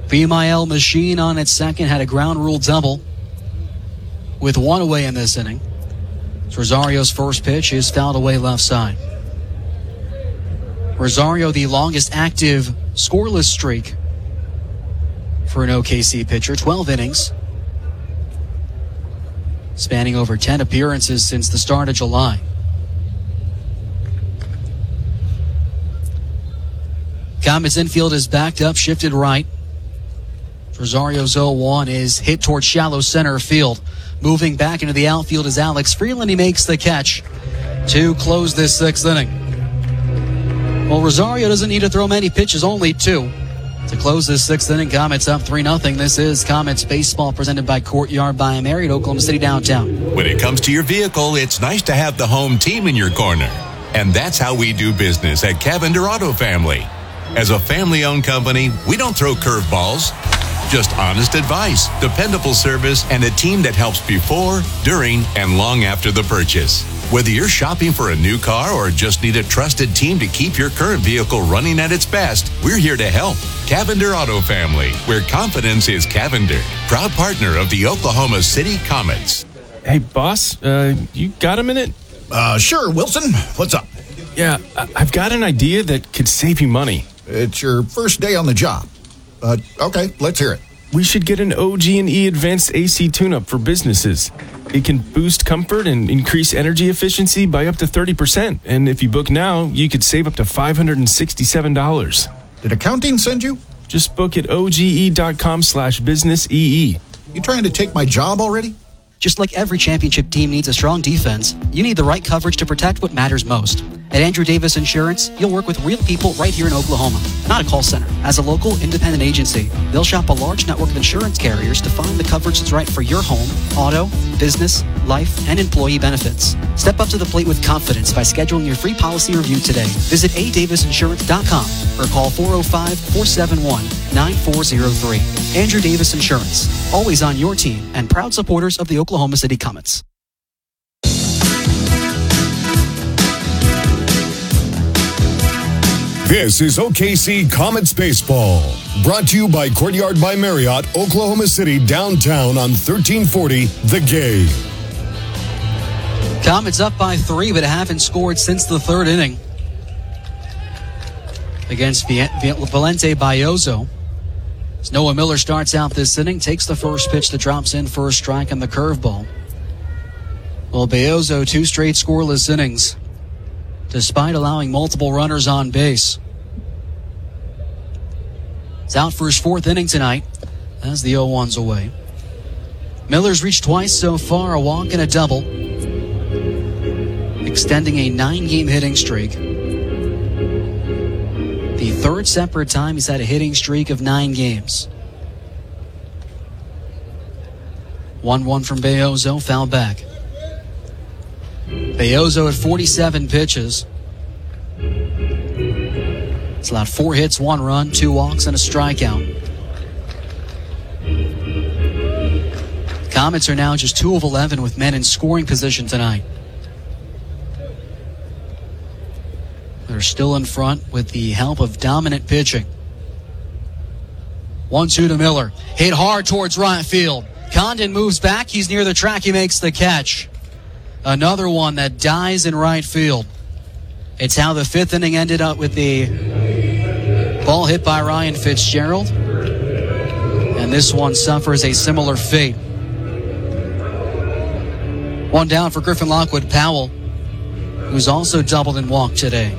BMIL Machine on its second had a ground rule double with one away in this inning. Rosario's first pitch is fouled away left side. Rosario, the longest active scoreless streak for an OKC pitcher, 12 innings, spanning over 10 appearances since the start of July. Comets infield is backed up, shifted right. Rosario's 0-1 is hit towards shallow center field. Moving back into the outfield is Alex Freeland. He makes the catch to close this sixth inning. Well, Rosario doesn't need to throw many pitches, only two. To close this sixth inning, Comets up 3-0. This is Comets Baseball presented by Courtyard by Marriott, Oklahoma City downtown. When it comes to your vehicle, it's nice to have the home team in your corner. And that's how we do business at Cavender Auto Family. As a family-owned company, we don't throw curveballs. Just honest advice, dependable service, and a team that helps before, during, and long after the purchase. Whether you're shopping for a new car or just need a trusted team to keep your current vehicle running at its best, we're here to help. Cavender Auto Family, where confidence is Cavender. Proud partner of the Oklahoma City Comets. Hey, boss, you got a minute? Sure, Wilson. What's up? Yeah, I've got an idea that could save you money. It's your first day on the job. Okay, let's hear it. We should get an OG&E Advanced AC tune-up for businesses. It can boost comfort and increase energy efficiency by up to 30%. And if you book now, you could save up to $567. Did accounting send you? Just book at oge.com/businessee. You trying to take my job already? Just like every championship team needs a strong defense, you need the right coverage to protect what matters most. At Andrew Davis Insurance, you'll work with real people right here in Oklahoma, not a call center. As a local independent agency, they'll shop a large network of insurance carriers to find the coverage that's right for your home, auto, business, life, and employee benefits. Step up to the plate with confidence by scheduling your free policy review today. Visit adavisinsurance.com or call 405-471-9403. Andrew Davis Insurance, always on your team and proud supporters of the Oklahoma City Comets. This is OKC Comets Baseball, brought to you by Courtyard by Marriott, Oklahoma City, downtown on 1340 The Game. Comets up by 3, but haven't scored since the third inning against Valente Bayozo. As Noah Miller starts out this inning, takes the first pitch that drops in for a strike on the curveball. Well, Bayozo, 2 straight scoreless innings, despite allowing multiple runners on base. It's out for his 4th inning tonight as the 0-1's away. Miller's reached twice so far, a walk and a double, extending a 9-game hitting streak. The 3rd separate time he's had a hitting streak of 9 games. 1-1 from Bayozo, foul back. Bayozo at 47 pitches. It's allowed 4 hits, 1 run, 2 walks, and a strikeout. Comets are now just 2 of 11 with men in scoring position tonight. They're still in front with the help of dominant pitching. 1-2 to Miller. Hit hard towards right field. Condon moves back. He's near the track. He makes the catch. Another one that dies in right field. It's how the 5th inning ended up with the ball hit by Ryan Fitzgerald. And this one suffers a similar fate. 1 down for Griffin Lockwood Powell, who's also doubled and walked today.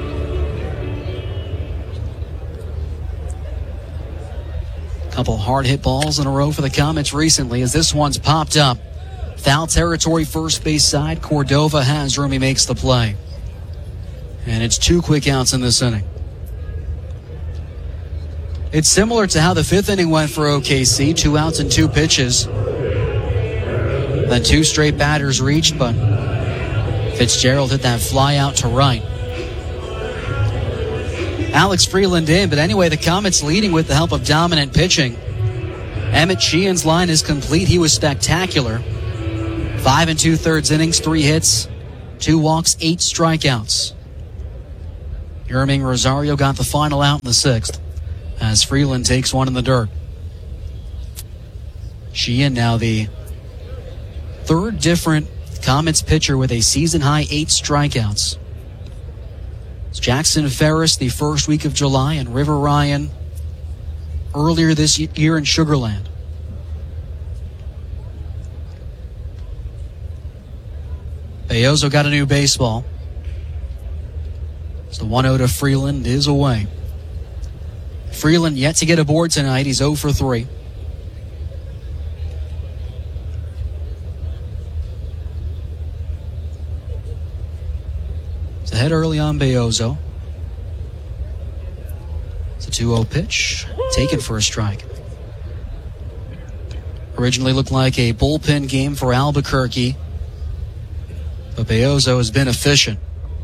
Couple hard hit balls in a row for the Comets recently as this one's popped up. Foul territory, first base side. Cordova has room. He makes the play. And it's 2 quick outs in this inning. It's similar to how the 5th inning went for OKC. 2 outs and 2 pitches. Then 2 straight batters reached, but Fitzgerald hit that fly out to right. Alex Freeland in, but anyway, the Comets leading with the help of dominant pitching. Emmett Sheehan's line is complete. He was spectacular. 5 2/3 innings, 3 hits, 2 walks, 8 strikeouts. Yerming Rosario got the final out in the 6th as Freeland takes one in the dirt. Sheehan now the third different Comets pitcher with a season-high 8 strikeouts. It's Jackson Ferris the first week of July and River Ryan earlier this year in Sugar Land. Beozo got a new baseball. So the 1-0 to Freeland is away. Freeland yet to get aboard tonight. He's 0 for 3. It's ahead early on Beozo. It's a 2-0 pitch. Taken for a strike. Originally looked like a bullpen game for Albuquerque, but Beozo has been efficient.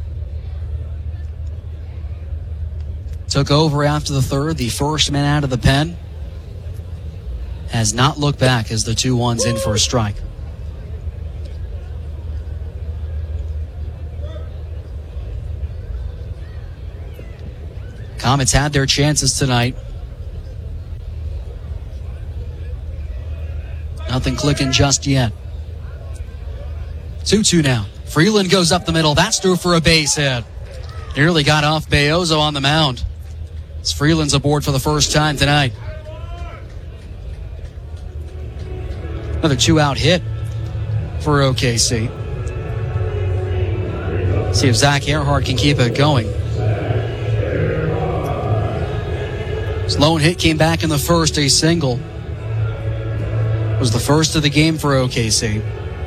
Took over after the third, the first man out of the pen. Has not looked back as the 2-1's in for a strike. Comets had their chances tonight. Nothing clicking just yet. 2-2 now. Freeland goes up the middle. That's through for a base hit. Nearly got off Beozo on the mound. As Freeland's aboard for the first time tonight. Another 2-out hit for OKC. See if Zach Earhart can keep it going. His lone hit came back in the first, a single. Was the first of the game for OKC.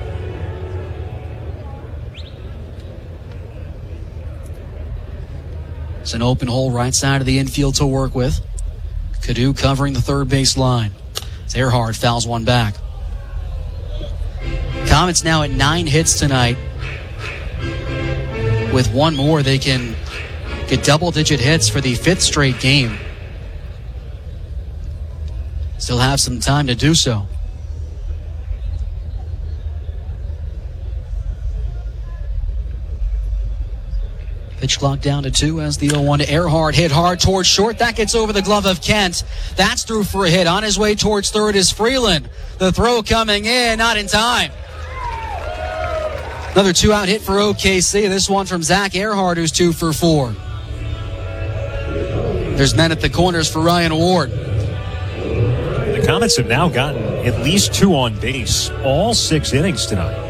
It's an open hole right side of the infield to work with. Cadu covering the third base line. As Earhart fouls one back. Comets now at 9 hits tonight. With one more, they can get double-digit hits for the 5th straight game. Still have some time to do so. Pitch clock down to 2 as the 0-1 to Earhart. Hit hard towards short. That gets over the glove of Kent. That's through for a hit. On his way towards third is Freeland. The throw coming in, not in time. Another 2-out hit for OKC. This one from Zach Earhart, who's 2 for 4. There's men at the corners for Ryan Ward. The Comets have now gotten at least 2 on base all 6 innings tonight.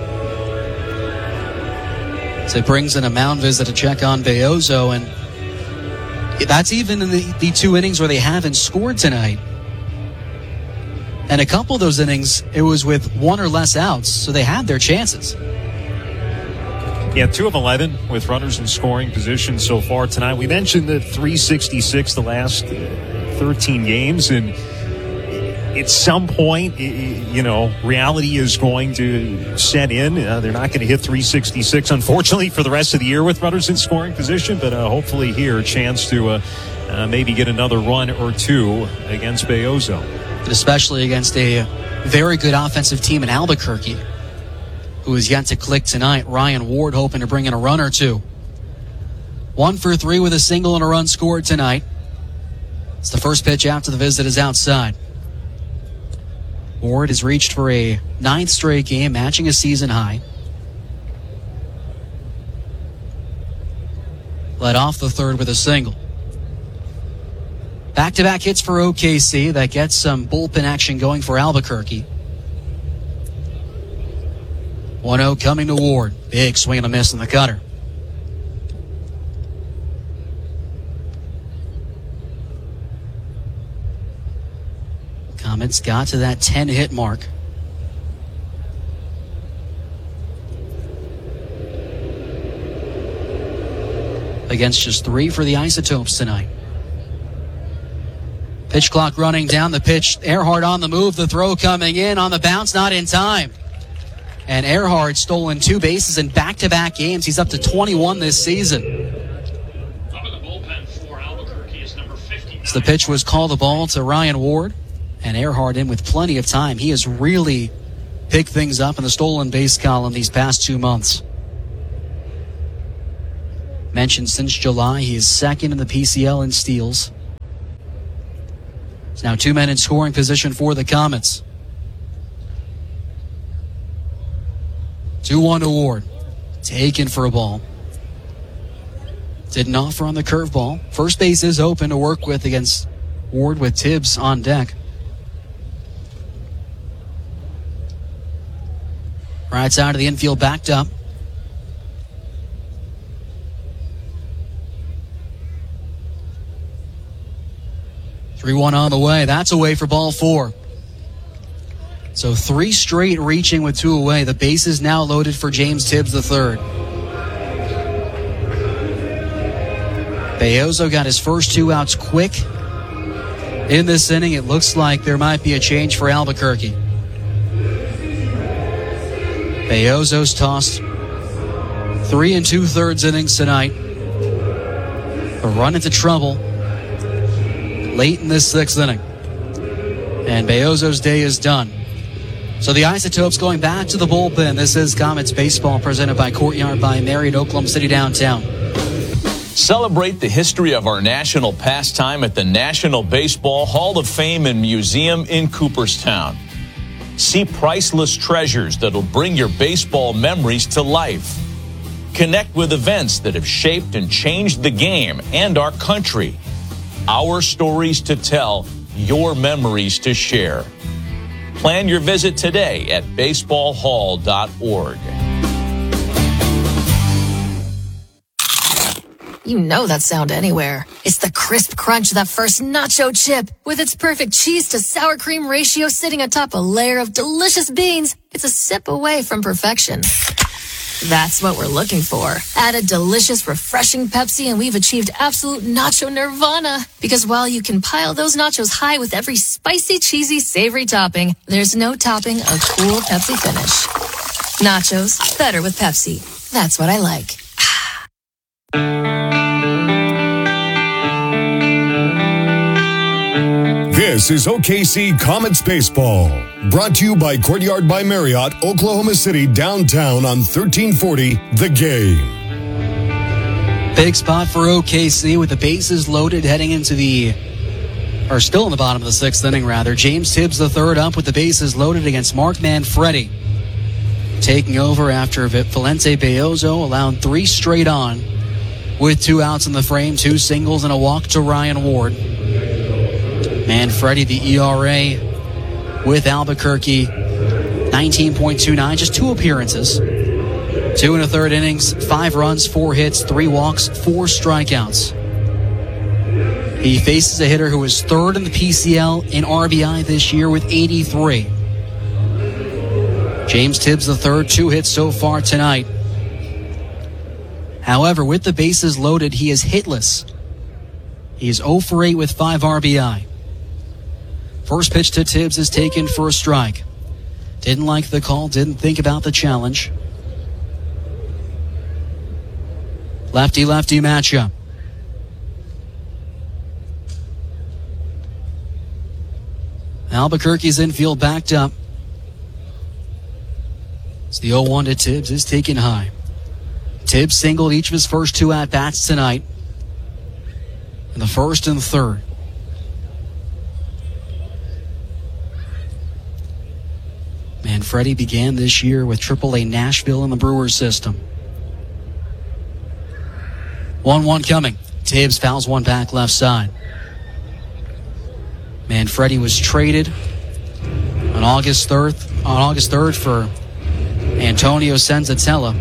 So it brings in a mound visit to check on Beozo, and that's even in the 2 innings where they haven't scored tonight. And a couple of those innings, it was with 1 or less outs, so they had their chances. Yeah, 2 of 11 with runners in scoring position so far tonight. We mentioned the 366 the last 13 games, and at some point, reality is going to set in. They're not going to hit 366, unfortunately, for the rest of the year with runners in scoring position, but hopefully here a chance to maybe get another run or 2 against Beozo. But especially against a very good offensive team in Albuquerque, who is yet to click tonight. Ryan Ward hoping to bring in a run or 2. 1 for 3 with a single and a run scored tonight. It's the first pitch after the visit is outside. Ward has reached for a 9th straight game, matching a season high. Led off the third with a single. Back-to-back hits for OKC. That gets some bullpen action going for Albuquerque. 1-0 coming to Ward. Big swing and a miss in the cutter. Comets got to that 10-hit mark. Against just 3 for the Isotopes tonight. Pitch clock running down. The pitch. Earhart on the move. The throw coming in. On the bounce, not in time. And Earhart stolen 2 bases in back-to-back games. He's up to 21 this season. So the pitch was called the ball to Ryan Ward. And Earhart in with plenty of time. He has really picked things up in the stolen base column these past 2 months. Mentioned since July, he is 2nd in the PCL in steals. It's now 2 men in scoring position for the Comets. 2-1 to Ward. Taken for a ball. Didn't offer on the curveball. First base is open to work with against Ward with Tibbs on deck. Right side of the infield backed up. Three-one on the way. That's away for ball 4. So 3 straight reaching with 2 away. The base is now loaded for James Tibbs III. Beozo got his first 2 outs quick. In this inning, it looks like there might be a change for Albuquerque. Beozo's tossed 3 2/3 innings tonight. A run into trouble late in this 6th inning. And Beozo's day is done. So the Isotopes going back to the bullpen. This is Comets Baseball presented by Courtyard by Marriott, Oklahoma City downtown. Celebrate the history of our national pastime at the National Baseball Hall of Fame and Museum in Cooperstown. See priceless treasures that'll bring your baseball memories to life. Connect with events that have shaped and changed the game and our country. Our stories to tell, your memories to share. Plan your visit today at baseballhall.org. You know that sound anywhere. It's the crisp crunch of that first nacho chip. With its perfect cheese to sour cream ratio sitting atop a layer of delicious beans, it's a sip away from perfection. That's what we're looking for. Add a delicious, refreshing Pepsi and we've achieved absolute nacho nirvana. Because while you can pile those nachos high with every spicy, cheesy, savory topping, there's no topping a cool Pepsi finish. Nachos, better with Pepsi. That's what I like. This is OKC Comets Baseball, brought to you by Courtyard by Marriott, Oklahoma City, downtown on 1340 The Game. Big spot for OKC with the bases loaded heading into still in the bottom of the 6th inning, rather. James Tibbs III up with the bases loaded against Mark Manfredi. Taking over after Valente Beozo allowed 3 straight on with 2 outs in the frame, 2 singles and a walk to Ryan Ward. Manfredi, the ERA with Albuquerque, 19.29, just 2 appearances. 2 1/3 innings, 5 runs, 4 hits, 3 walks, 4 strikeouts. He faces a hitter who is 3rd in the PCL in RBI this year with 83. James Tibbs III, 2 hits so far tonight. However, with the bases loaded, he is hitless. He is 0 for 8 with 5 RBI. First pitch to Tibbs is taken for a strike. Didn't like the call, didn't think about the challenge. Lefty-lefty matchup. Albuquerque's infield backed up. It's the 0-1 to Tibbs is taken high. Tibbs singled each of his first 2 at-bats tonight. In the 1st and 3rd. Manfredi began this year with AAA Nashville in the Brewers system. 1-1 coming. Tibbs fouls one back left side. Manfredi was traded on August 3rd for Antonio Senzatella.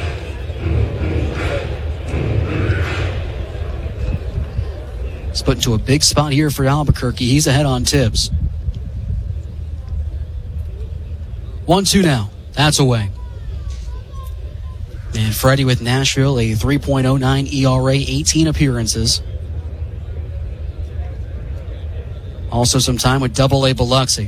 He's put into a big spot here for Albuquerque. He's ahead on Tibbs. 1-2 now. That's away. Manfredi with Nashville, a 3.09 ERA, 18 appearances. Also some time with AA Biloxi.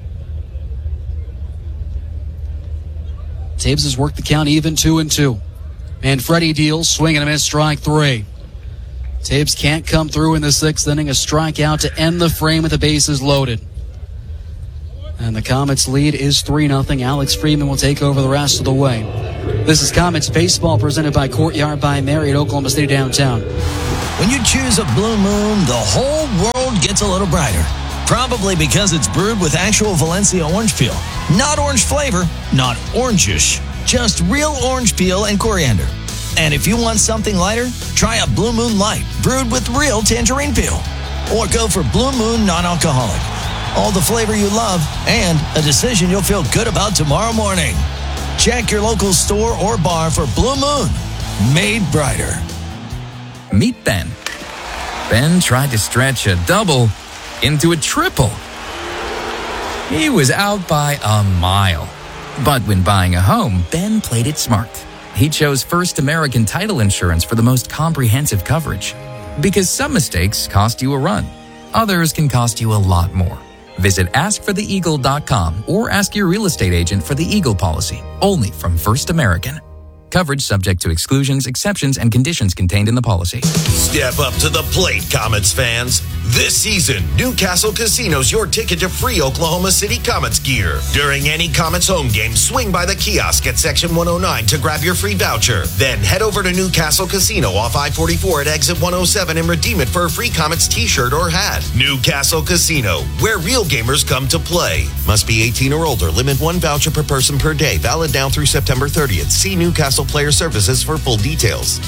Tibbs has worked the count even 2-2. Manfredi deals, swing and a miss, strike 3. Tibbs can't come through in the 6th inning. A strikeout to end the frame with the bases loaded. And the Comets' lead is 3-0. Alex Friedman will take over the rest of the way. This is Comets Baseball presented by Courtyard by Marriott, Oklahoma City downtown. When you choose a Blue Moon, the whole world gets a little brighter. Probably because it's brewed with actual Valencia orange peel. Not orange flavor, not orangish. Just real orange peel and coriander. And if you want something lighter, try a Blue Moon Light brewed with real tangerine peel. Or go for Blue Moon non-alcoholic. All the flavor you love and a decision you'll feel good about tomorrow morning. Check your local store or bar for Blue Moon. Made brighter. Meet Ben. Ben tried to stretch a double into a triple. He was out by a mile. But when buying a home, Ben played it smart. He chose First American Title Insurance for the most comprehensive coverage. Because some mistakes cost you a run. Others can cost you a lot more. Visit askfortheeagle.com or ask your real estate agent for the Eagle policy. Only from First American. Coverage subject to exclusions, exceptions, and conditions contained in the policy. Step up to the plate, Comets fans. This season, Newcastle Casino's your ticket to free Oklahoma City Comets gear. During any Comets home game, swing by the kiosk at Section 109 to grab your free voucher. Then head over to Newcastle Casino off I-44 at Exit 107 and redeem it for a free Comets t-shirt or hat. Newcastle Casino, where real gamers come to play. Must be 18 or older. Limit 1 voucher per person per day. Valid now through September 30th. See Newcastle Player Services for full details.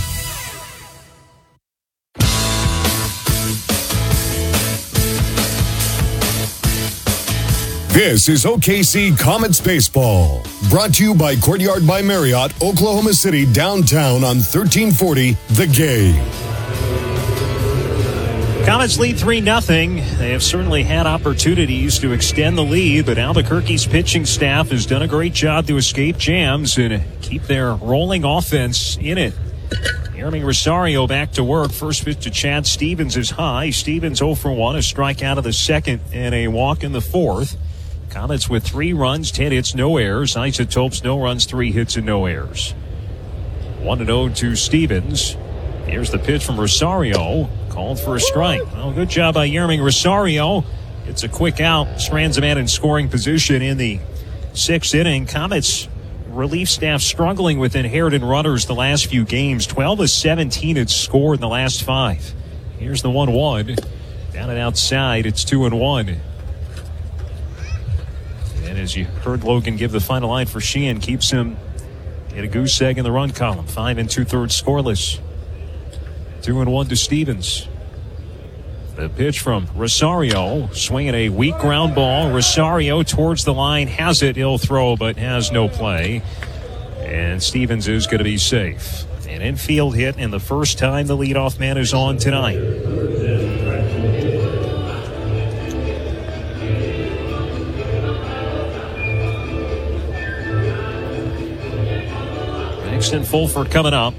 This is OKC Comets Baseball, brought to you by Courtyard by Marriott, Oklahoma City, downtown on 1340 The Game. Comets lead 3-0. They have certainly had opportunities to extend the lead, but Albuquerque's pitching staff has done a great job to escape jams and keep their rolling offense in it. Yermín Rosario back to work. First pitch to Chad Stevens is high. Stevens 0 for 1, a strikeout of the second and a walk in the fourth. Comets with 3 runs, 10 hits, no errors. Isotopes, no runs, 3 hits, and no errors. 1-0 to Stevens. Here's the pitch from Rosario. Called for a strike. Well, good job by Yermín Rosario. It's a quick out. Strands a man in scoring position in the 6th inning. Comets relief staff struggling with inherited runners the last few games. 12 of 17 had scored in the last 5. Here's the 1-1. Down and outside, it's 2-1. And as you heard Logan give the final line for Sheehan, keeps him at a goose egg in the run column. 5 2/3 scoreless. 2-1 to Stevens. The pitch from Rosario, swinging a weak ground ball. Rosario towards the line, has it. He'll throw, but has no play. And Stevens is going to be safe. An infield hit, and the first time the leadoff man is on tonight. Next in Fulford coming up.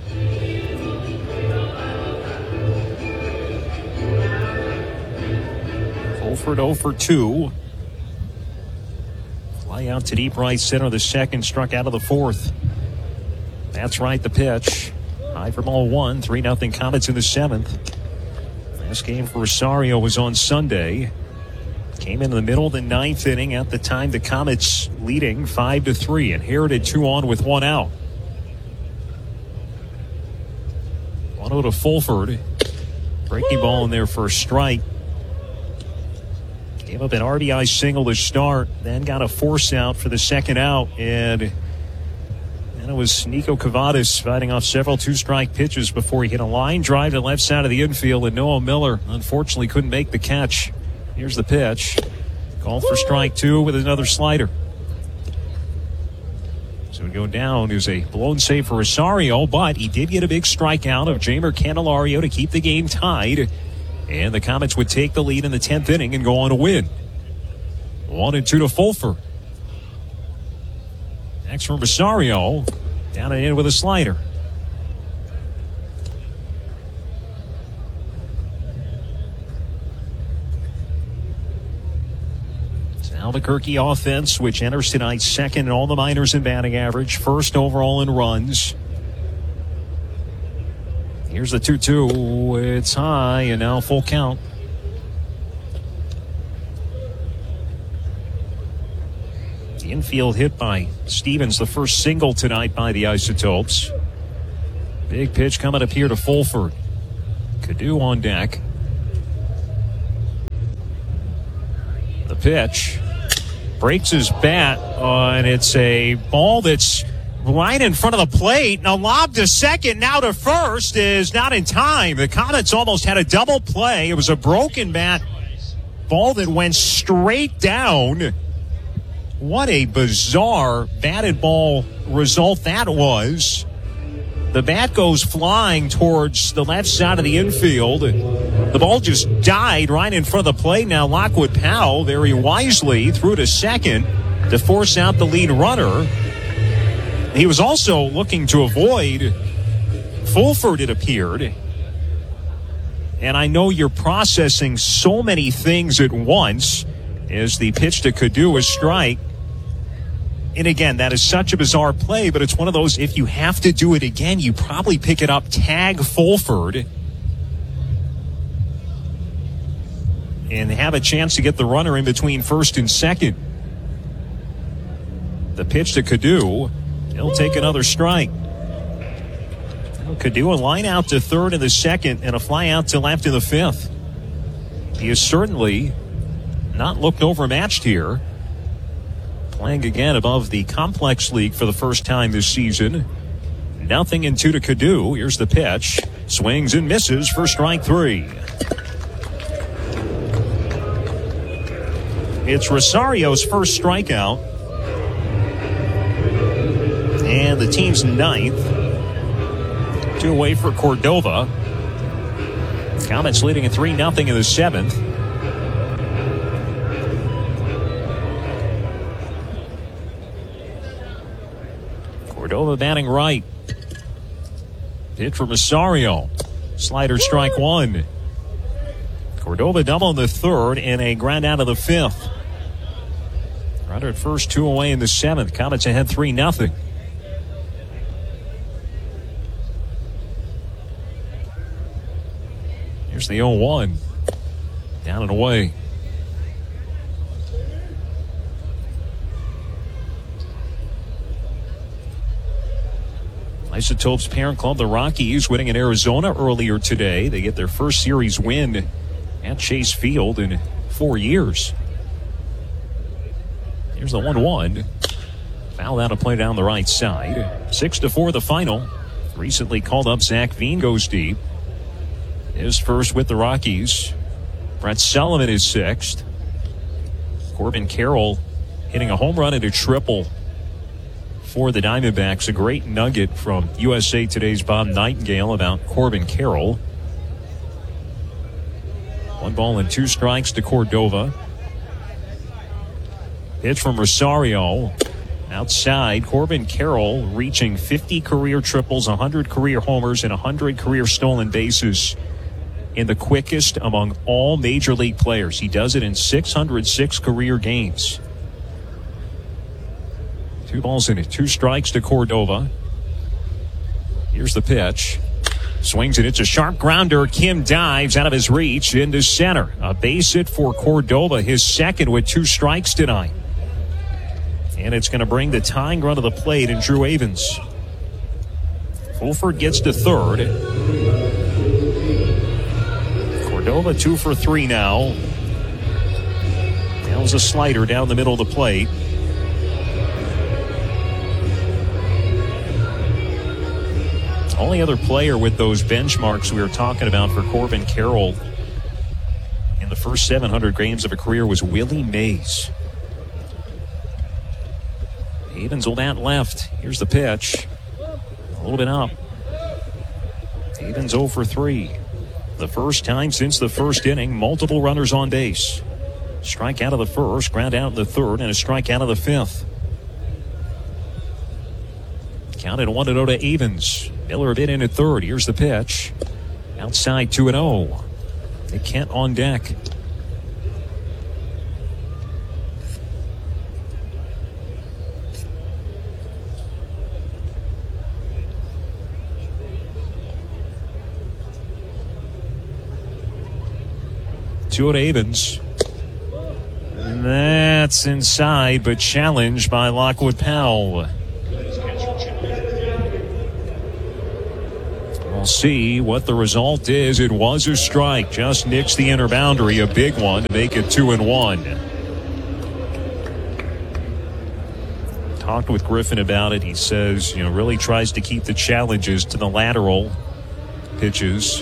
Fulford 0 for 2. Fly out to deep right center of the second, struck out of the fourth. That's right, the pitch. High for ball 1, 3-0 Comets in the 7th. Last game for Rosario was on Sunday. Came in the middle of the 9th inning. At the time, the Comets leading 5-3. Inherited 2 on with 1 out. 1-0 to Fulford. Breaking ball in there for a strike. Gave up an RBI single to start, then got a force out for the second out, and then it was Nico Cavadas fighting off several 2-strike pitches before he hit a line drive to the left side of the infield, and Noah Miller unfortunately couldn't make the catch. Here's the pitch. Called for strike 2 with another slider. So we go down. It was a blown save for Rosario, but he did get a big strikeout of Jamer Candelario to keep the game tied. And the Comets would take the lead in the 10th inning and go on to win. 1-2 to Fulford. Next from Rosario. Down and in with a slider. It's Albuquerque offense, which enters tonight second in all the minors in batting average, first overall in runs. Here's the 2-2. It's high, and now full count. The infield hit by Stevens, the first single tonight by the Isotopes. Big pitch coming up here to Fulford. Cadu on deck. The pitch breaks his bat, and it's a ball that's right in front of the plate. Now lob to second, now to first is not in time. The Comets almost had a double play. It was a broken bat ball that went straight down. What a bizarre batted ball result that was. The bat goes flying towards the left side of the infield. The ball just died right in front of the plate. Now Lockwood Powell very wisely threw to second to force out the lead runner. He was also looking to avoid Fulford, it appeared. And I know you're processing so many things at once as the pitch to Cadu is strike. And again, that is such a bizarre play, but it's one of those, if you have to do it again, you probably pick it up, tag Fulford, and have a chance to get the runner in between first and second. The pitch to Cadu, he'll take another strike. Cadu a line out to third in the second and a fly out to left in the fifth. He is certainly not looked overmatched here. Playing again above the complex league for the first time this season. 0-2 to Cadu. Here's the pitch. Swings and misses for strike three. It's Rosario's first strikeout. And the team's ninth. 2 away for Cordova. Comets leading at 3-0 in the seventh. Cordova batting right. Pitch from Rosario. Slider strike one. Cordova double in the third and a ground out of the fifth. Runner at first, 2 away in the seventh. Comets ahead 3-0. Here's the 0-1. Down and away. Isotopes parent club, the Rockies, winning in Arizona earlier today. They get their first series win at Chase Field in 4 years. Here's the 1-1. Foul out of play down the right side. 6-4 the final. Recently called up Zach Veen goes deep. His first with the Rockies. Brett Sullivan is sixth. Corbin Carroll hitting a home run and a triple for the Diamondbacks. A great nugget from USA Today's Bob Nightingale about Corbin Carroll. 1 ball and 2 strikes to Cordova. Pitch from Rosario. Outside, Corbin Carroll reaching 50 career triples, 100 career homers, and 100 career stolen bases in the quickest among all major league players. He does it in 606 career games. 2 balls and 2 strikes to Cordova. Here's the pitch. Swings it. It's a sharp grounder. Kim dives out of his reach into center. A base hit for Cordova, his second with 2 strikes tonight. And it's going to bring the tying run to the plate in Drew Avens. Fulford gets to third. Cordova 2 for 3 now. That was a slider down the middle of the plate. Only other player with those benchmarks we were talking about for Corbin Carroll in the first 700 games of a career was Willie Mays. Avens will bat left. Here's the pitch. A little bit up. Avens 0 for 3. The first time since the first inning, multiple runners on base. Strike out of the first, ground out in the third, and a strike out of the fifth. Counted 1-0 to Avens. Miller a bit in at third. Here's the pitch. Outside 2-0. Nick Kent on deck. To Avens. And that's inside, but challenged by Lockwood Powell. We'll see what the result is. It was a strike. Just nicks the inner boundary. A big one to make it 2-1. talked with Griffin about it. He says, really tries to keep the challenges to the lateral pitches.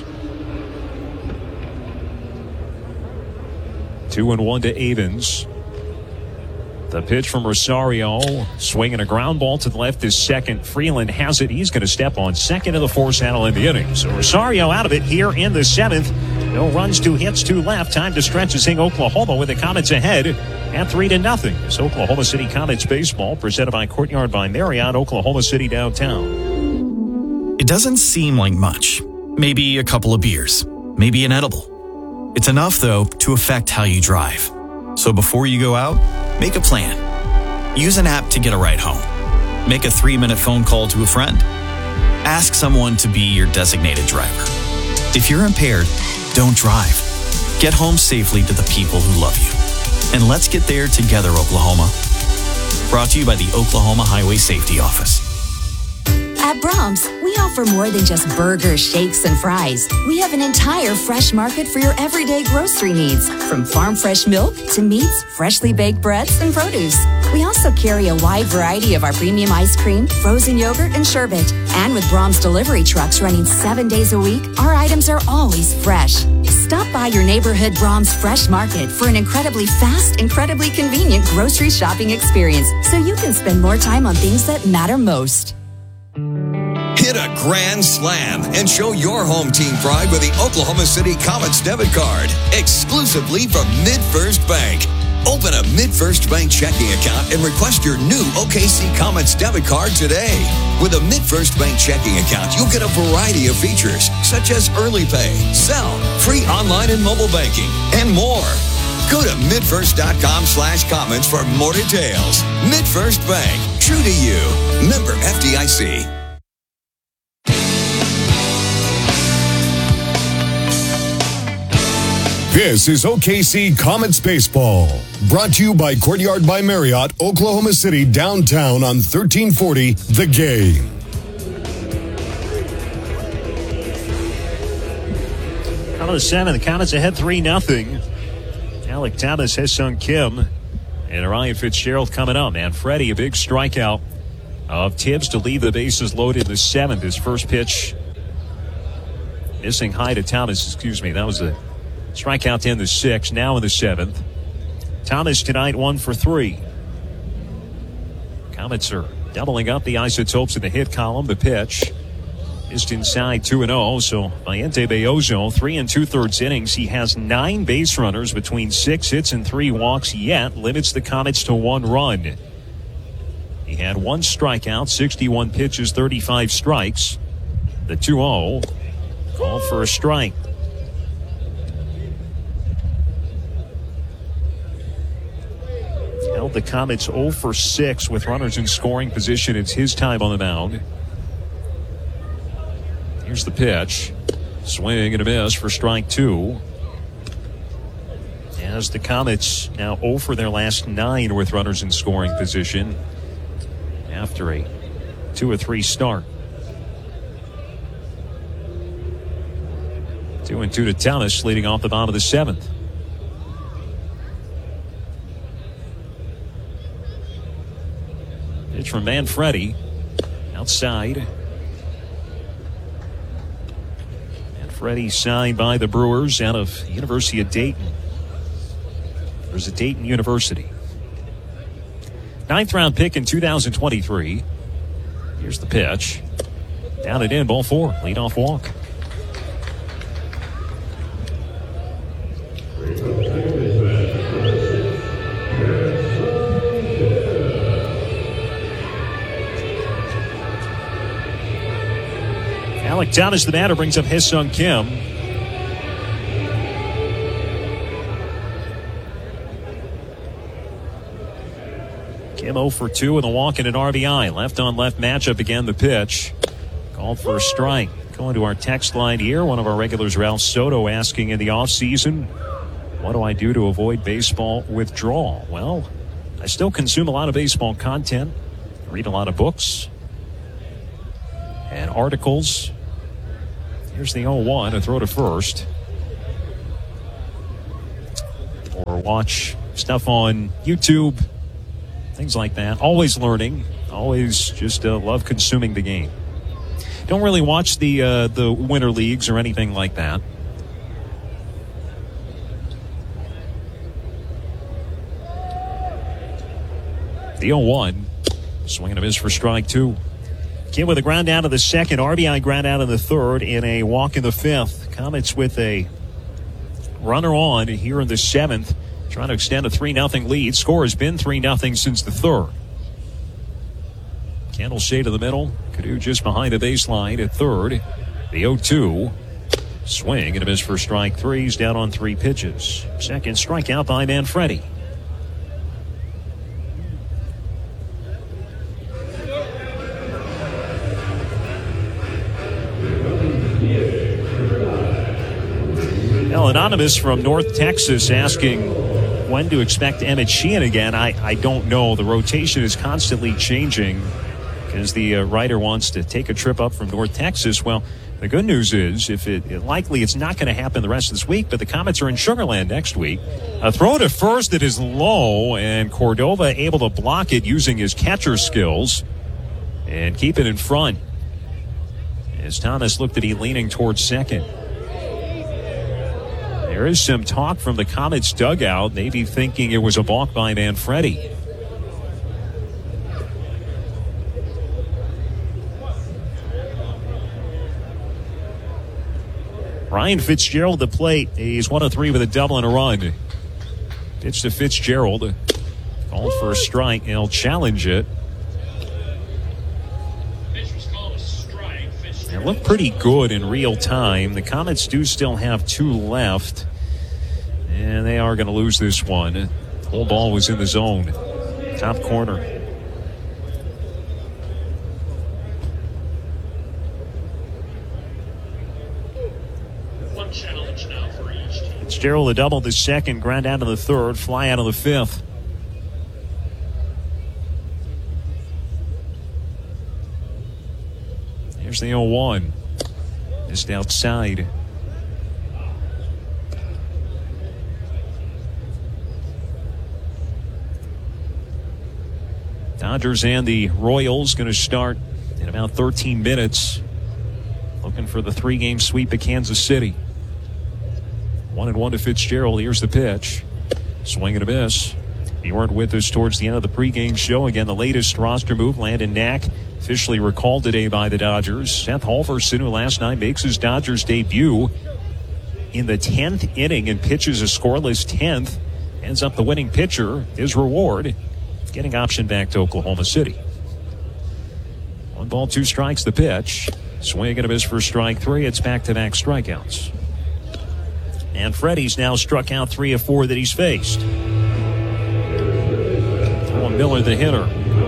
2-1 to Avens. The pitch from Rosario, swinging a ground ball to the left is second. Freeland has it. He's going to step on second of the fourth saddle in the inning. So Rosario out of it here in the seventh. No runs, 2 hits, 2 left. Time to stretch as Sing Oklahoma with the Comets ahead at 3-0. It's Oklahoma City Comets baseball presented by Courtyard by Marriott, Oklahoma City downtown. It doesn't seem like much. Maybe a couple of beers. Maybe an edible. It's enough, though, to affect how you drive. So before you go out, make a plan. Use an app to get a ride home. Make a 3-minute phone call to a friend. Ask someone to be your designated driver. If you're impaired, don't drive. Get home safely to the people who love you. And let's get there together, Oklahoma. Brought to you by the Oklahoma Highway Safety Office. At Brahms, we offer more than just burgers, shakes, and fries. We have an entire fresh market for your everyday grocery needs, from farm fresh milk to meats, freshly baked breads, and produce. We also carry a wide variety of our premium ice cream, frozen yogurt, and sherbet. And with Brahms delivery trucks running 7 days a week, our items are always fresh. Stop by your neighborhood Brahms Fresh Market for an incredibly fast, incredibly convenient grocery shopping experience, so you can spend more time on things that matter most. Hit a grand slam and show your home team pride with the Oklahoma City Comets debit card, exclusively from MidFirst Bank. Open a MidFirst Bank checking account and request your new OKC Comets debit card today. With a MidFirst Bank checking account, you'll get a variety of features, such as early pay, sell, free online and mobile banking, and more. Go to midfirst.com/comments for more details. MidFirst Bank, true to you. Member FDIC. This is OKC Comets Baseball, brought to you by Courtyard by Marriott, Oklahoma City downtown on 1340 The Game. Out of the 7th, the Comets ahead 3-0. Alec Thomas, Hesung Kim, and Ryan Fitzgerald coming up. And Freddie, a big strikeout of Tibbs to leave the bases loaded in the 7th. His first pitch missing high to Thomas. That was a strikeout to end the 6th, now in the 7th. Thomas tonight 1 for 3. Comets are doubling up the isotopes in the hit column. The pitch just inside 2-0. So Valiente Beozo, 3 2/3 innings. He has 9 base runners between 6 hits and 3 walks, yet limits the Comets to 1 run. He had 1 strikeout, 61 pitches, 35 strikes. The 2-0 called for a strike. Held the Comets 0 for 6 with runners in scoring position. It's his time on the mound. Here's the pitch. Swing and a miss for strike 2. As the Comets now 0 for their last 9 with runners in scoring position after a 2-3 start. 2-2 to Thomas, leading off the bottom of the 7th. Pitch from Manfredi. Outside. Manfredi signed by the Brewers out of University of Dayton. There's a Dayton University. 9th round pick in 2023. Here's the pitch. Down and in, ball 4. Leadoff walk. Alec Thomas, the batter, brings up Hesung Kim. Kim 0 for 2 with a walk and an RBI. Left on left matchup again. The pitch called for a strike. Going to our text line here. One of our regulars, Ralph Soto, asking in the offseason, what do I do to avoid baseball withdrawal? Well, I still consume a lot of baseball content. Read a lot of books and articles. Here's the 0-1, a throw to first. Or watch stuff on YouTube, things like that. Always learning. always just love consuming the game. Don't really watch the winter leagues or anything like that. The 0-1. Swing and a miss for strike two. Kim with a ground out of the second, RBI ground out in the third, and a walk in the fifth. Comets with a runner on here in the seventh, trying to extend a 3-0 lead. Score has been 3-0 since the third. Candle shade to the middle. Cadu just behind the baseline at third. The 0-2. Swing and a miss for strike three. He's down on 3 pitches. Second strikeout by Manfredi. Well, anonymous from North Texas asking when to expect Emmett Sheehan again. I don't know. The rotation is constantly changing because the writer wants to take a trip up from North Texas. Well, the good news is likely it's not going to happen the rest of this week, but the Comets are in Sugar Land next week. A throw to first that is low, and Cordova able to block it using his catcher skills and keep it in front as Thomas looked to be leaning towards second. There is some talk from the Comets dugout, maybe thinking it was a balk by Manfredi. Ryan Fitzgerald to plate. He's 1 of 3 with a double and a run. Pitch to Fitzgerald. Called for a strike, and he'll challenge it. It looked pretty good in real time. The Comets do still have 2 left, and they are going to lose this one. The whole ball was in the zone. Top corner. One challenge now for each team. Fitzgerald a double the second, ground out of the third, fly out of the fifth. Here's the 0-1. Just outside. Dodgers and the Royals going to start in about 13 minutes. Looking for the 3-game sweep of Kansas City. 1-1 to Fitzgerald. Here's the pitch. Swing and a miss. You weren't with us towards the end of the pregame show. Again, the latest roster move. Landon Knack officially recalled today by the Dodgers. Seth Halverson, who last night makes his Dodgers debut in the 10th inning and pitches a scoreless 10th, ends up the winning pitcher. His reward, getting option back to Oklahoma City. 1 ball, 2 strikes the pitch. Swing and a miss for strike 3. It's back-to-back strikeouts. And Freddie's now struck out 3 of 4 that he's faced. Miller the hitter.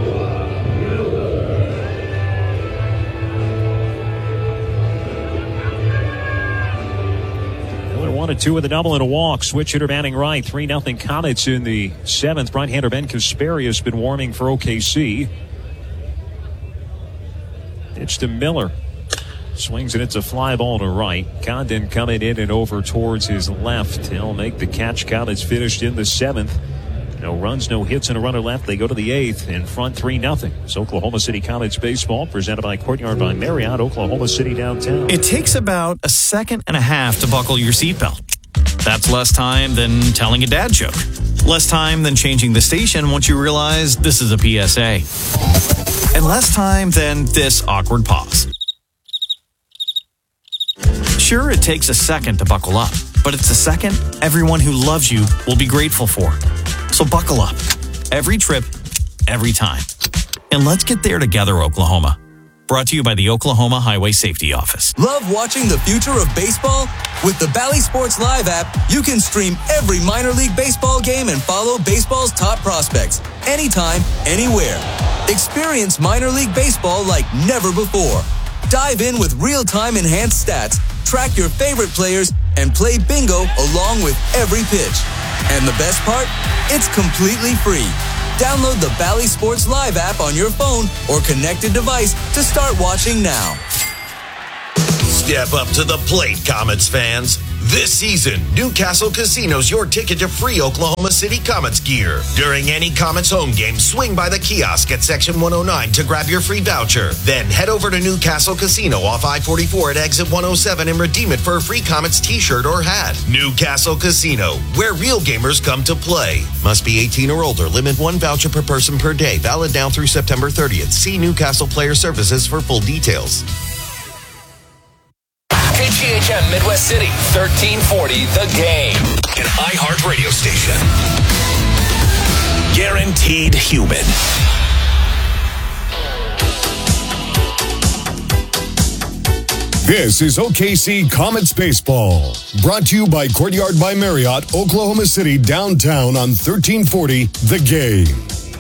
Miller 1 of 2 with a double and a walk. Switch hitter batting right. 3-0 Comets in the 7th. Right-hander Ben Kasperi has been warming for OKC. Pitch to Miller. Swings and it's a fly ball to right. Condon coming in and over towards his left. He'll make the catch. Comets finished in the 7th. No runs, no hits, and a runner left. They go to the 8th in front 3-0. It's Oklahoma City Comets baseball presented by Courtyard by Marriott, Oklahoma City downtown. It takes about a second and a half to buckle your seatbelt. That's less time than telling a dad joke. Less time than changing the station once you realize this is a PSA. And less time than this awkward pause. Sure, it takes a second to buckle up, but it's a second everyone who loves you will be grateful for. So buckle up. Every trip, every time. And let's get there together, Oklahoma. Brought to you by the Oklahoma Highway Safety Office. Love watching the future of baseball? With the Bally Sports Live app, you can stream every minor league baseball game and follow baseball's top prospects anytime, anywhere. Experience minor league baseball like never before. Dive in with real-time enhanced stats, track your favorite players, and play bingo along with every pitch. And the best part? It's completely free. Download the Bally Sports Live app on your phone or connected device to start watching now. Step up to the plate, Comets fans. This season, Newcastle Casino's your ticket to free Oklahoma City Comets gear. During any Comets home game, swing by the kiosk at Section 109 to grab your free voucher. Then head over to Newcastle Casino off I-44 at Exit 107 and redeem it for a free Comets t-shirt or hat. Newcastle Casino, where real gamers come to play. Must be 18 or older. Limit 1 voucher per person per day. Valid now through September 30th. See Newcastle Player Services for full details. KGHM Midwest City, 1340 The Game. An iHeart radio station. Guaranteed human. This is OKC Comets Baseball. Brought to you by Courtyard by Marriott, Oklahoma City, downtown on 1340 The Game.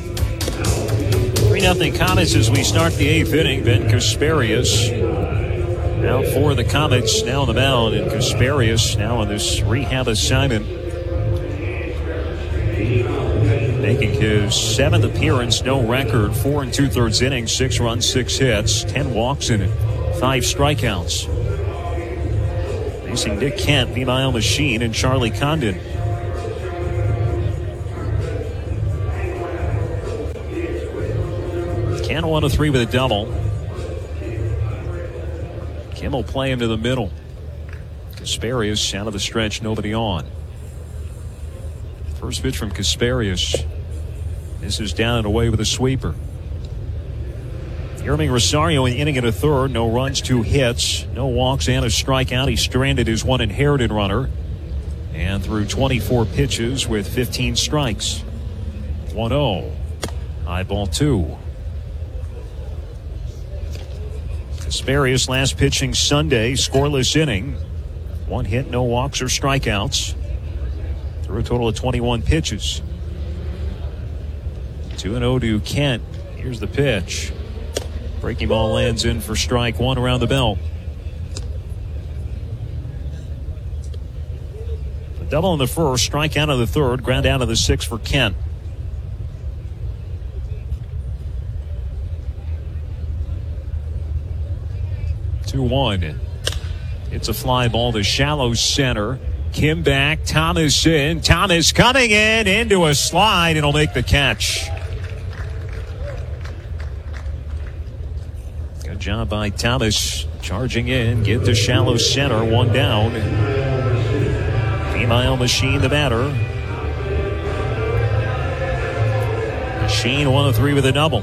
3-0 Comets as we start the 8th inning. Ben Kasparius now for the Comets, now on the mound, and Kasparius now on this rehab assignment, making his 7th appearance, no record, 4 2/3 innings, 6 runs, 6 hits, 10 walks in it, 5 strikeouts. Facing Nick Kent, Vimael Machine, and Charlie Condon. Kent 1-3 with a double. Kim will play him to the middle. Kasparius out of the stretch, nobody on. First pitch from Kasparius. This is down and away with a sweeper. Yermín Rosario in inning and a third. No runs, 2 hits, no walks, and a strikeout. He stranded his one inherited runner and threw 24 pitches with 15 strikes. 1-0. High ball 2. Kasparius last pitching Sunday, scoreless inning. 1 hit, no walks or strikeouts. Threw a total of 21 pitches. 2-0 to Kent. Here's the pitch. Breaking ball lands in for strike 1 around the belt. A double in the first, strikeout in the third, ground out of the 6th for Kent. 2-1. It's a fly ball to shallow center. Kim back, Thomas in. Thomas coming in into a slide, and he'll make the catch. Good job by Thomas. Charging in, get to shallow center, 1 down. Vimael Machine, the batter. Machine 1-3 with a double.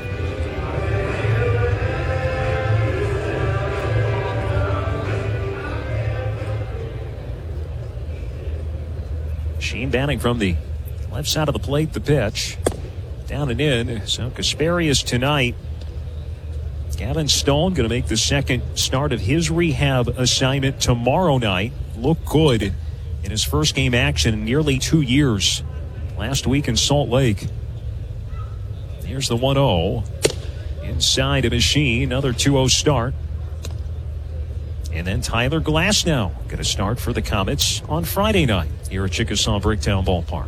Machine batting from the left side of the plate, the pitch. Down and in. So Kasparius tonight. Gavin Stone going to make the second start of his rehab assignment tomorrow night. Looked good in his first game action in nearly 2 years. Last week in Salt Lake. Here's the 1-0. Inside a Machine. Another 2-0 start. And then Tyler Glasnow going to start for the Comets on Friday night here at Chickasaw Bricktown Ballpark.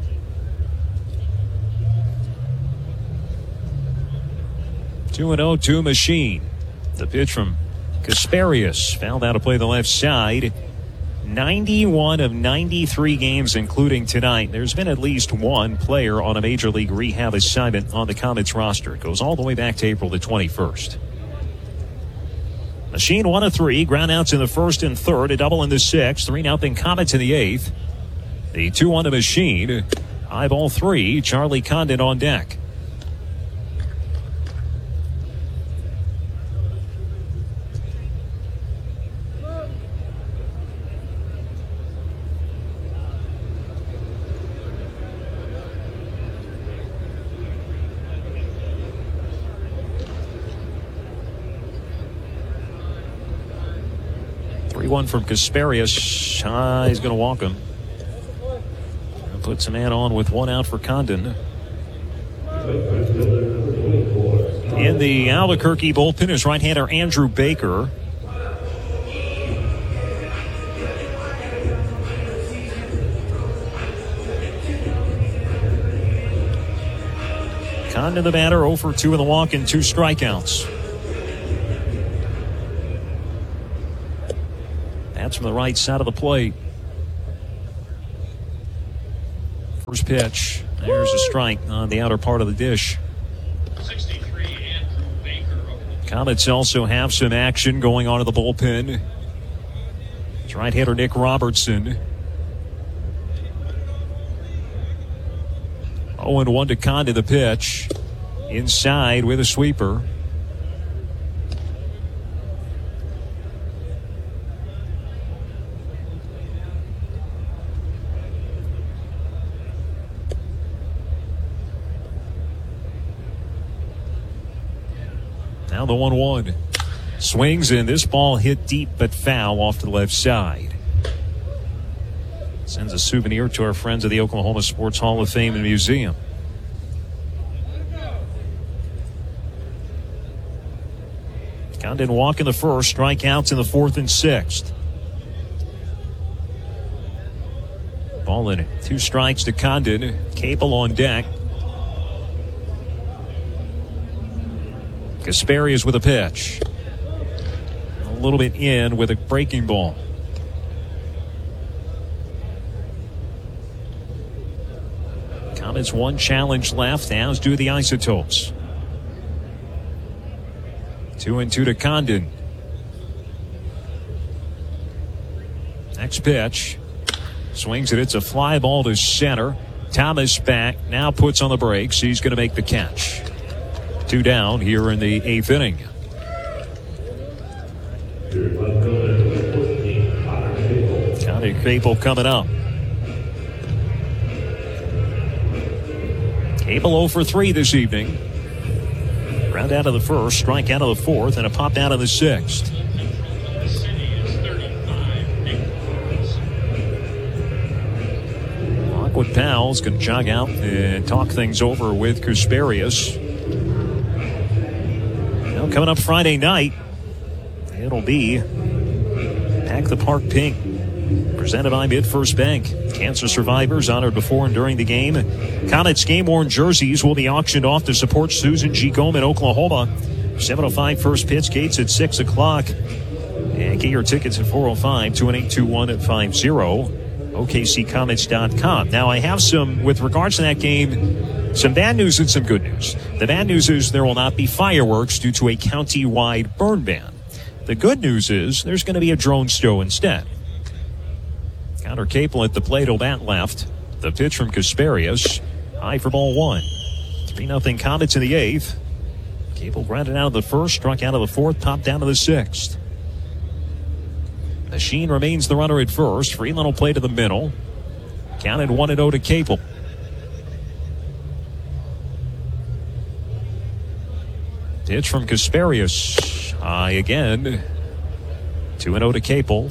2-0 to Machine. The pitch from Kasparius. Fouled out to play the left side. 91 of 93 games, including tonight. There's been at least one player on a Major League rehab assignment on the Comets roster. It goes all the way back to April the 21st. Machine 1-3, ground outs in the first and third, a double in the 6th, 3-0 Comets in the 8th. The 2-1 to Machine. High ball 3, Charlie Condon on deck. One from Kasparius. He's going to walk him. Puts a man on with 1 out for Condon. In the Albuquerque bullpen is right-hander Andrew Baker. Condon the batter, 0 for 2 in the walk and 2 strikeouts. That's from the right side of the plate. First pitch. There's a strike on the outer part of the dish. Comets also have some action going on in the bullpen. It's right-hander Nick Robertson. 0-1 to Condon, the pitch. Inside with a sweeper. Now the 1-1. Swings in. This ball hit deep but foul off to the left side. Sends a souvenir to our friends at the Oklahoma Sports Hall of Fame and Museum. Condon walk in the first, strikeouts in the fourth and sixth. Ball in it. 2 strikes to Condon. Capel on deck. Kasperius with a pitch. A little bit in with a breaking ball. Comets 1 challenge left, as do the Isotopes. 2-2 to Condon. Next pitch. Swings it. It's a fly ball to center. Thomas back. Now puts on the brakes. He's going to make the catch. 2 down here in the 8th inning. Conner Capel coming up. Capel 0 for 3 this evening. Ground out of the first, strike out of the fourth, and a pop out of the 6th. Lockwood Pals can jog out and talk things over with Kasperius. Now coming up Friday night, it'll be Pack the Park Pink, presented by MidFirst Bank. Cancer survivors honored before and during the game. Comets game-worn jerseys will be auctioned off to support Susan G. Komen, Oklahoma. 7:05 first pitch, gates at 6 o'clock. And get your tickets at 405-218-2150. OKCComets.com. Now, I have some, with regards to that game, some bad news and some good news. The bad news is there will not be fireworks due to a county-wide burn ban. The good news is there's going to be a drone show instead. Conner Capel at the plate, bat left. The pitch from Kasperius. High for ball 1. 3-0 Comets in the 8th. Capel grounded out of the first, struck out of the fourth, popped down to the 6th. Machine remains the runner at first. Freeland will play to the middle. Counted 1-0 to Capel. Pitch from Kasperius. High again. 2-0 to Capel.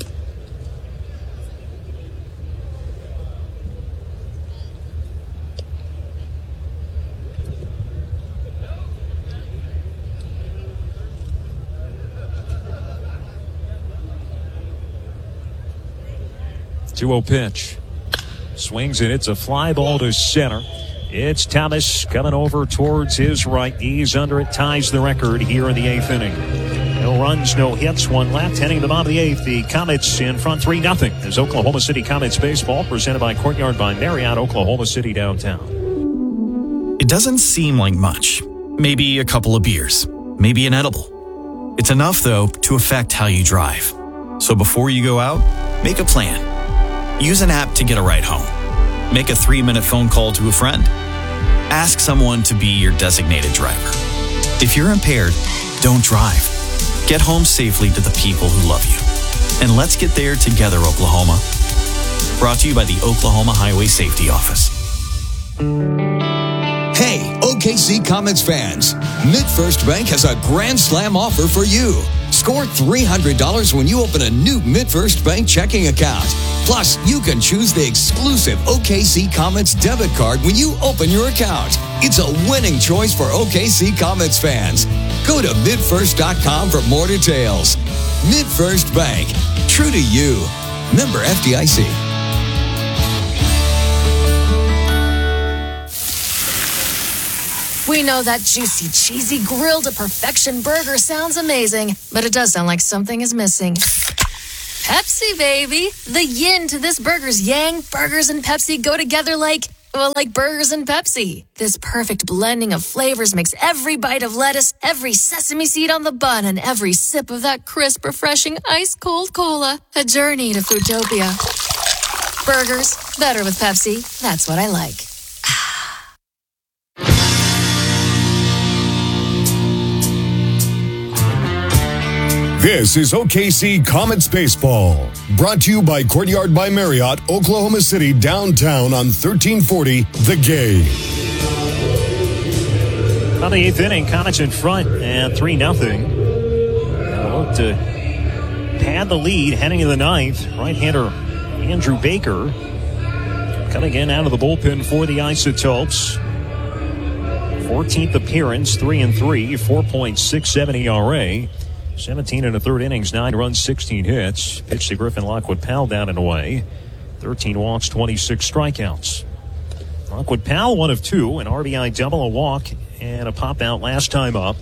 Pitch. Swings it. It's a fly ball to center. It's Thomas coming over towards his right. He's under it. Ties the record here in the 8th inning. No runs, no hits, 1 left. Heading to the bottom of the 8th. The Comets in front 3-0. As Oklahoma City Comets baseball presented by Courtyard by Marriott, Oklahoma City downtown. It doesn't seem like much. Maybe a couple of beers. Maybe an edible. It's enough, though, to affect how you drive. So before you go out, make a plan. Use an app to get a ride home. Make a 3-minute phone call to a friend. Ask someone to be your designated driver. If you're impaired, don't drive. Get home safely to the people who love you. And let's get there together, Oklahoma. Brought to you by the Oklahoma Highway Safety Office. Hey, OKC Comets fans, MidFirst Bank has a Grand Slam offer for you. Score $300 when you open a new MidFirst Bank checking account. Plus, you can choose the exclusive OKC Comets debit card when you open your account. It's a winning choice for OKC Comets fans. Go to MidFirst.com for more details. MidFirst Bank, true to you. Member FDIC. We know that juicy, cheesy, grilled to perfection burger sounds amazing, but it does sound like something is missing. Pepsi, baby. The yin to this burger's yang. Burgers and Pepsi go together like burgers and Pepsi. This perfect blending of flavors makes every bite of lettuce, every sesame seed on the bun, and every sip of that crisp, refreshing, ice-cold cola a journey to Foodtopia. Burgers, better with Pepsi. That's what I like. This is OKC Comets Baseball, brought to you by Courtyard by Marriott, Oklahoma City, downtown on 1340 The Game. On the 8th inning, Comets in front and 3-0. Look to pad the lead heading into the 9th. Right-hander Andrew Baker coming in out of the bullpen for the Isotopes. 14th appearance, 3-3, 4.67 ERA. 17 and a third innings, 9 runs, 16 hits. Pitched to Griffin Lockwood Powell down and away. 13 walks, 26 strikeouts. Lockwood Powell, 1 of 2, an RBI double, a walk, and a pop out last time up.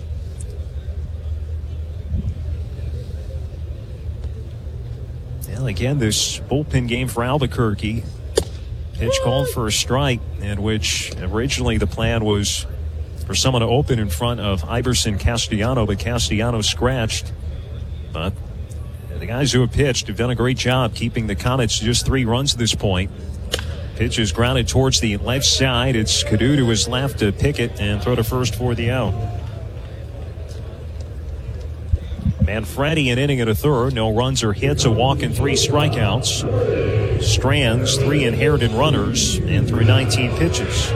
And again, this bullpen game for Albuquerque. Pitch called for a strike, in which originally the plan was for someone to open in front of Iverson Castellano, but Castellano scratched. But the guys who have pitched have done a great job keeping the Comets to just 3 runs at this point. Pitch is grounded towards the left side. It's Cadu to his left to pick it and throw to first for the out. Manfredi an inning and a third. No runs or hits, a walk and 3 strikeouts. Strands 3 inherited runners and through 19 pitches.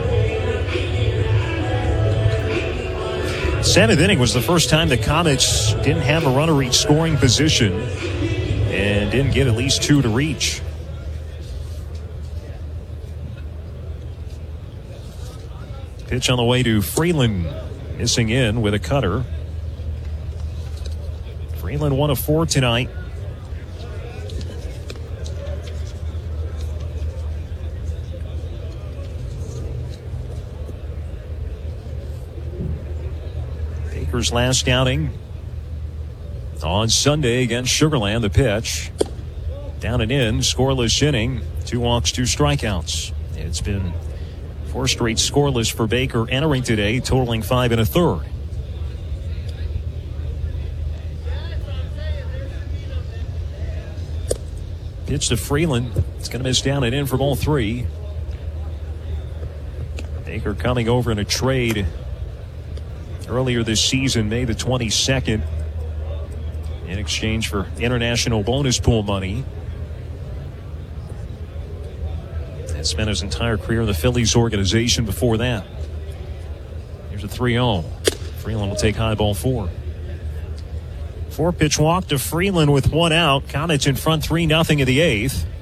7th inning was the first time the Comets didn't have a runner reach scoring position and didn't get at least 2 to reach. Pitch on the way to Freeland, missing in with a cutter. Freeland 1 of 4 tonight. Baker's last outing on Sunday against Sugar Land. The pitch down and in, scoreless inning, 2 walks, 2 strikeouts. It's been 4 straight scoreless for Baker entering today, totaling 5 1/3. Pitch to Freeland. It's going to miss down and in from all 3. Baker coming over in a trade earlier this season, May the 22nd, in exchange for international bonus pool money. And spent his entire career in the Phillies organization before that. Here's a 3-0. Freeland will take high ball 4. 4-pitch walk to Freeland with 1 out. Comets in front 3-0 in the 8th.